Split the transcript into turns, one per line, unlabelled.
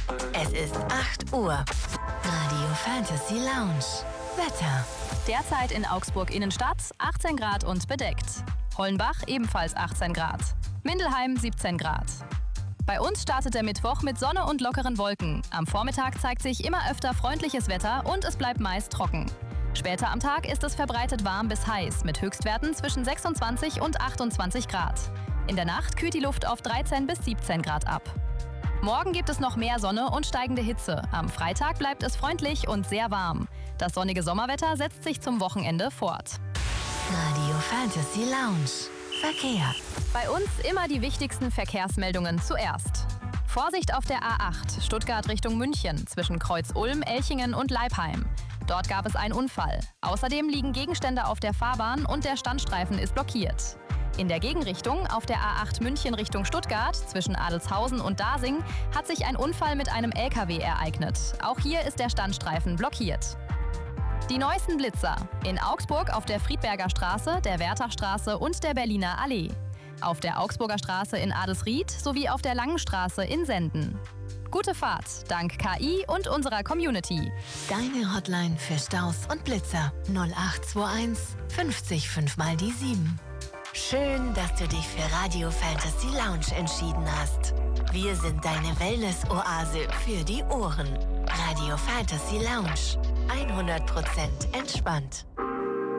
Es ist 8 Uhr. Radio Fantasy Lounge. Wetter.
Derzeit in Augsburg Innenstadt 18 Grad und bedeckt. Hollenbach ebenfalls 18 Grad. Mindelheim 17 Grad. Bei uns startet der Mittwoch mit Sonne und lockeren Wolken. Am Vormittag zeigt sich immer öfter freundliches Wetter und es bleibt meist trocken. Später am Tag ist es verbreitet warm bis heiß mit Höchstwerten zwischen 26 und 28 Grad. In der Nacht kühlt die Luft auf 13 bis 17 Grad ab. Morgen gibt es noch mehr Sonne und steigende Hitze. Am Freitag bleibt es freundlich und sehr warm. Das sonnige Sommerwetter setzt sich zum Wochenende fort.
Radio Fantasy Lounge. Verkehr.
Bei uns immer die wichtigsten Verkehrsmeldungen zuerst. Vorsicht auf der A8, Stuttgart Richtung München, zwischen Kreuz Ulm, Elchingen und Leipheim. Dort gab es einen Unfall. Außerdem liegen Gegenstände auf der Fahrbahn und der Standstreifen ist blockiert. In der Gegenrichtung, auf der A8 München Richtung Stuttgart, zwischen Adelshausen und Dasing, hat sich ein Unfall mit einem LKW ereignet. Auch hier ist der Standstreifen blockiert. Die neuesten Blitzer. In Augsburg auf der Friedberger Straße, der Wertachstraße und der Berliner Allee. Auf der Augsburger Straße in Adelsried sowie auf der Langen Straße in Senden. Gute Fahrt, dank KI und unserer Community.
Deine Hotline für Staus und Blitzer 0821 50 5 mal die 7. Schön, dass du dich für Radio Fantasy Lounge entschieden hast. Wir sind deine Wellness-Oase für die Ohren. Radio Fantasy Lounge. 100% entspannt.